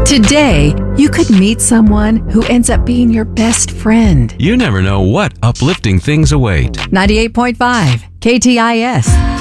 Today, you could meet someone who ends up being your best friend. You never know what uplifting things await. 98.5 KTIS.